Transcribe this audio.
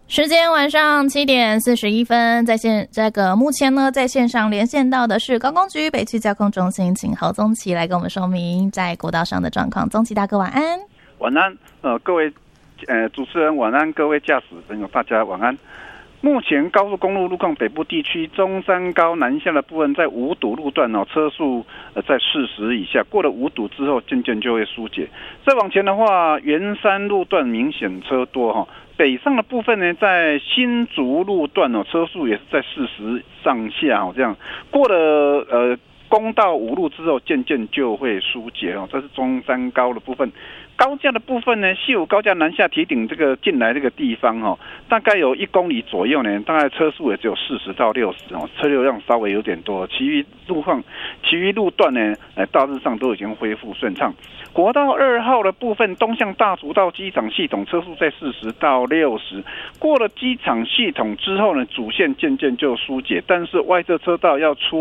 时间晚上7:41，目前呢在线上连线到的是高工局北区交通中心，请侯宗奇来跟我们说明在国道上的状况。宗奇大哥晚安。 晚安，各位主持人晚安，各位驾驶朋友大家晚安。目前高速公路路况北部地区中山高南下的部分，在五堵路段车速在40以下，过了五堵之后渐渐就会疏解。再往前的话，圆山路段明显车多北上的部分呢，在新竹路段车速也是在40上下这样，过了公道五路之后，渐渐就会疏解这是中山高的部分。高架的部分呢，西武高架南下提顶这个进来这个地方大概有1公里左右呢，大概车速也只有40到60车流量稍微有点多。其余路段呢，大致上都已经恢复顺畅。国道2号的部分，东向大竹到机场系统车速在40到60，过了机场系统之后呢，主线渐渐就疏解，但是外侧车道要出